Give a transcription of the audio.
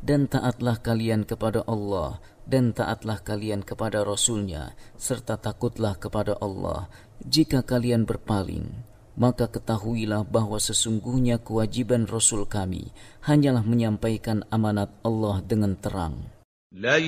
Dan taatlah kalian kepada Allah, dan taatlah kalian kepada Rasul-Nya, serta takutlah kepada Allah. Jika kalian berpaling, maka ketahuilah bahwa sesungguhnya kewajiban Rasul kami hanyalah menyampaikan amanat Allah dengan terang.